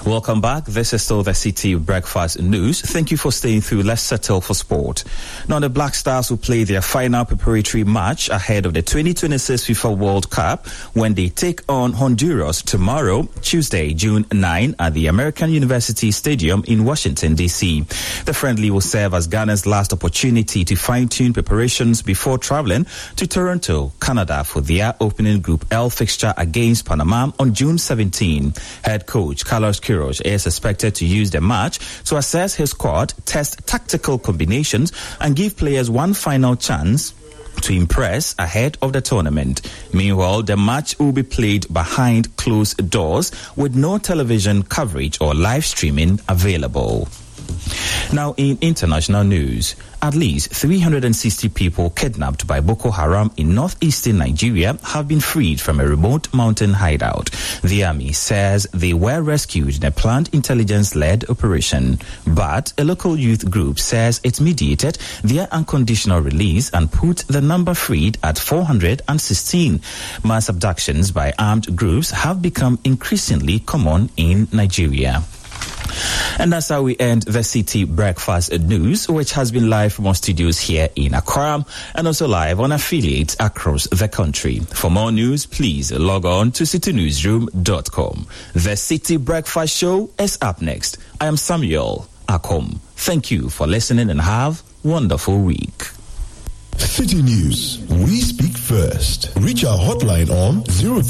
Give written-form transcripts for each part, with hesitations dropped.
Welcome back. This is still the City Breakfast News. Thank you for staying through. Let's settle for sport. Now, the Black Stars will play their final preparatory match ahead of the 2026 FIFA World Cup when they take on Honduras tomorrow, Tuesday, June 9, at the American University Stadium in Washington, D.C. The friendly will serve as Ghana's last opportunity to fine-tune preparations before traveling to Toronto, Canada for their opening Group L fixture against Panama on June 17. Head coach Carlos Queiroz is expected to use the match to assess his squad, test tactical combinations, and give players one final chance to impress ahead of the tournament. Meanwhile, the match will be played behind closed doors with no television coverage or live streaming available. Now, in international news, at least 360 people kidnapped by Boko Haram in northeastern Nigeria have been freed from a remote mountain hideout. The army says they were rescued in a planned intelligence-led operation, but a local youth group says it mediated their unconditional release and put the number freed at 416. Mass abductions by armed groups have become increasingly common in Nigeria. And that's how we end the City Breakfast News, which has been live from our studios here in Accra and also live on affiliates across the country. For more news, please log on to citynewsroom.com. The City Breakfast Show is up next. I am Samuel Akom. Thank you for listening and have a wonderful week. City News. We speak first. Reach our hotline on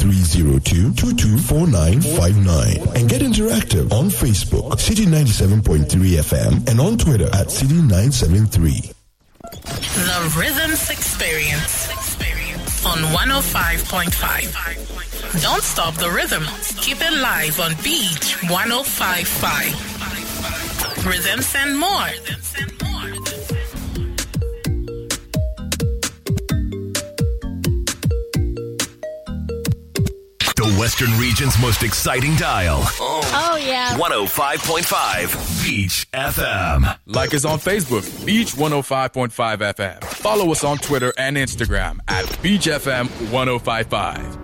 0302-224959 and get interactive on Facebook, City 97.3 FM, and on Twitter at City 973. The Rhythms Experience on 105.5. Don't stop the rhythm. Keep it live on Beach 105.5. Rhythms and more. The Western region's most exciting dial. Oh, yeah. 105.5 Beach FM. Like us on Facebook, Beach 105.5 FM. Follow us on Twitter and Instagram at Beach FM 1055.